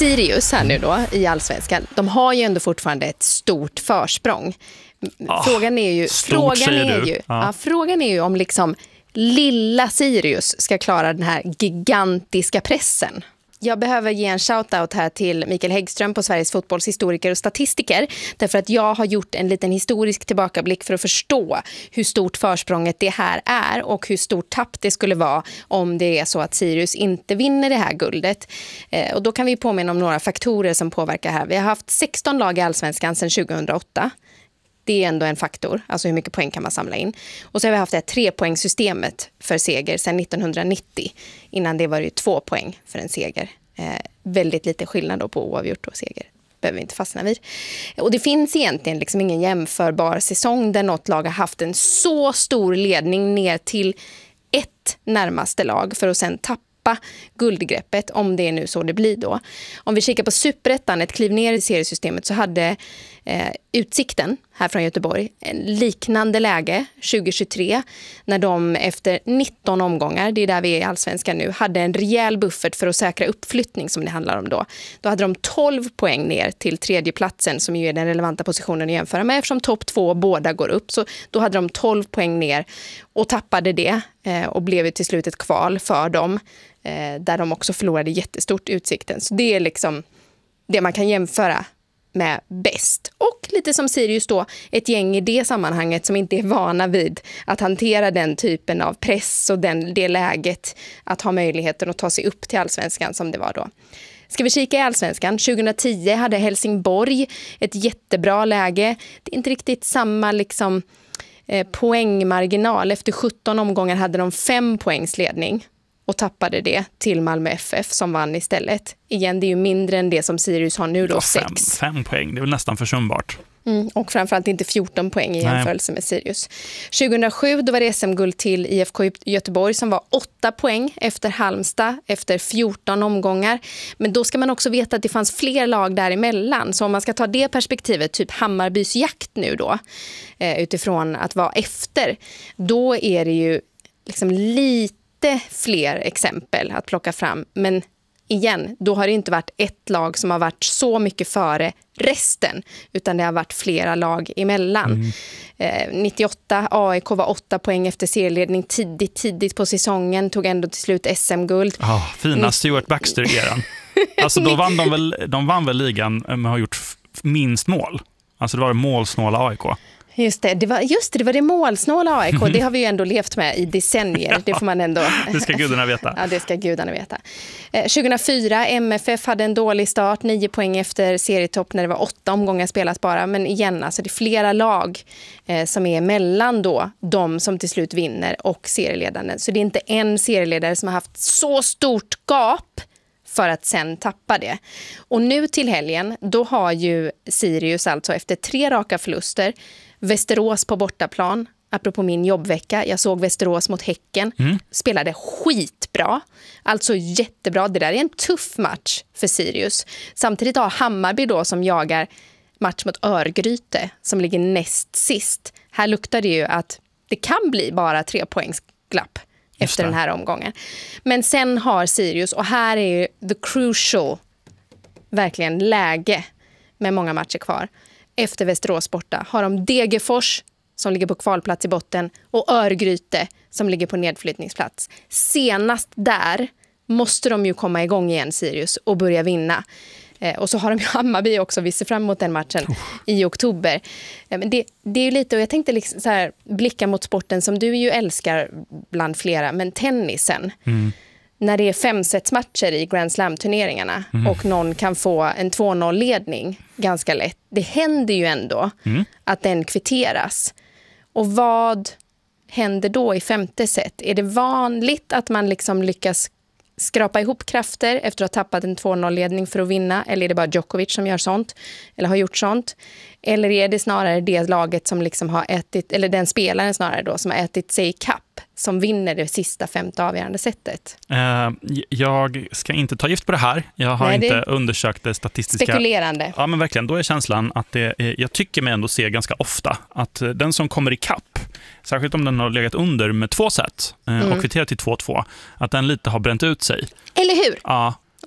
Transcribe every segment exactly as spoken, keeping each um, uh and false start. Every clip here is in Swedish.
Sirius här nu då i Allsvenskan, de har ju ändå fortfarande ett stort försprång. Ah, frågan är ju, stort, frågan är ju, ja. ja, frågan är ju om liksom lilla Sirius ska klara den här gigantiska pressen. Jag behöver ge en shoutout här till Mikael Häggström på Sveriges fotbollshistoriker och statistiker. Därför att jag har gjort en liten historisk tillbakablick för att förstå hur stort försprånget det här är. Och hur stort tapp det skulle vara om det är så att Sirius inte vinner det här guldet. Eh, och då kan vi påminna om några faktorer som påverkar här. Vi har haft sexton lag i Allsvenskan sedan tjugohundraåtta. Det är ändå en faktor, alltså hur mycket poäng kan man samla in. Och så har vi haft det här trepoängssystemet för seger sedan nittonhundranittio. Innan det var det ju två poäng för en seger. Eh, väldigt lite skillnad då på oavgjort och seger. Behöver vi inte fastna vid. Och det finns egentligen liksom ingen jämförbar säsong där något lag har haft en så stor ledning ner till ett närmaste lag för att sen tappa guldgreppet, om det är nu så det blir då. Om vi kikar på Superettan, ett kliv ner i seriesystemet, så hade eh, Utsikten här från Göteborg en liknande läge tjugohundratjugotre när de efter nitton omgångar, det är där vi är i Allsvenskan nu, hade en rejäl buffert för att säkra uppflyttning som det handlar om då. Då hade de tolv poäng ner till tredje platsen som ju är den relevanta positionen att jämföra med eftersom topp två båda går upp. Så då hade de tolv poäng ner och tappade det eh, och blev till slut ett kval för dem. Eh, där de också förlorade jättestort Utsikten. Så det är liksom det man kan jämföra med bäst. Och lite som Sirius då, ett gäng i det sammanhanget som inte är vana vid att hantera den typen av press och den, det läget att ha möjligheten att ta sig upp till Allsvenskan som det var då. Ska vi kika i Allsvenskan? tjugohundratio hade Helsingborg ett jättebra läge. Det är inte riktigt samma liksom, eh, poängmarginal. Efter sjutton omgångar hade de fem poängs ledning. Och tappade det till Malmö F F som vann istället. Igen, det är ju mindre än det som Sirius har nu då, ja, sex. Fem, fem poäng, det är väl nästan försumbart. Mm, och framförallt inte fjorton poäng i jämförelse med Sirius. tjugohundrasju då var det S M-guld till I F K Göteborg som var åtta poäng efter Halmstad efter fjorton omgångar. Men då ska man också veta att det fanns fler lag däremellan. Så om man ska ta det perspektivet, typ Hammarbys jakt nu då, eh, utifrån att vara efter, då är det ju liksom lite fler exempel att plocka fram. Men igen, då har det inte varit ett lag som har varit så mycket före resten, utan det har varit flera lag emellan. Mm. Eh, nittioåtta, A I K var åtta poäng efter serieledning tidigt, tidigt på säsongen, tog ändå till slut S M-guld. Oh, fina Stuart Baxter-eran. Alltså då vann de väl, de vann väl ligan men har gjort minst mål. Alltså det var det målsnåla A I K. Just det, det var, just det, det var det målsnåla A I K. Det har vi ju ändå levt med i decennier. Det får man ändå... Det ska gudarna veta. Ja, det ska gudarna veta. Eh, tjugohundrafyra, M F F hade en dålig start. Nio poäng efter serietopp när det var åtta omgångar spelat bara. Men igen, alltså det är flera lag eh, som är mellan då de som till slut vinner och serieledaren. Så det är inte en serieledare som har haft så stort gap för att sen tappa det. Och nu till helgen, då har ju Sirius alltså efter tre raka förluster Västerås på bortaplan, apropå min jobbvecka. Jag såg Västerås mot Häcken. Mm. Spelade skitbra. Alltså jättebra. Det där är en tuff match för Sirius. Samtidigt har Hammarby då som jagar match mot Örgryte som ligger näst sist. Här luktar det ju att det kan bli bara tre poängs glapp efter den här omgången. Men sen har Sirius, och här är ju the crucial verkligen läge med många matcher kvar. Efter Västerås borta har de Degerfors som ligger på kvalplats i botten och Örgryte som ligger på nedflyttningsplats. Senast där måste de ju komma igång igen, Sirius, och börja vinna. Eh, och så har de ju Hammarby också, vi ser fram emot den matchen oh. i oktober. Eh, men det, det är ju lite, och jag tänkte liksom så här, blicka mot sporten som du ju älskar bland flera, men tennisen. Mm. När det är femsetsmatcher i Grand Slam-turneringarna mm. och någon kan få en två noll-ledning ganska lätt. Det händer ju ändå mm. att den kvitteras. Och vad händer då i femte set? Är det vanligt att man liksom lyckas skrapa ihop krafter efter att ha tappat en två noll-ledning för att vinna? Eller är det bara Djokovic som gör sånt? Eller har gjort sånt? Eller är det snarare det laget som liksom har ätit, eller den spelaren snarare då, som har ätit sig i kapp, som vinner det sista femte avgörande sättet? Uh, jag ska inte ta gift på det här. Jag har Nej, inte det... undersökt det statistiska. Spekulerande. Ja, men verkligen. Då är känslan att det är, jag tycker mig ändå se ganska ofta att den som kommer i kapp, särskilt om den har legat under med två set uh, mm. och kvitterat till två två, att den lite har bränt ut sig. Eller hur? Ja.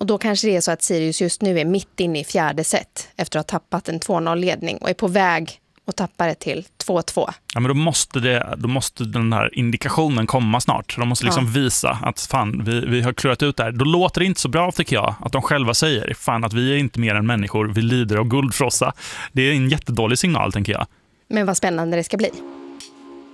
Och då kanske det är så att Sirius just nu är mitt inne i fjärde set efter att ha tappat en två noll-ledning och är på väg att tappa det till två två. Ja, men då måste, det, då måste den här indikationen komma snart. De måste liksom ja. visa att fan, vi, vi har klurat ut det här. Då låter det inte så bra, tycker jag, att de själva säger fan att vi är inte mer än människor, vi lider av guldfrossa. Det är en jättedålig signal, tänker jag. Men vad spännande det ska bli.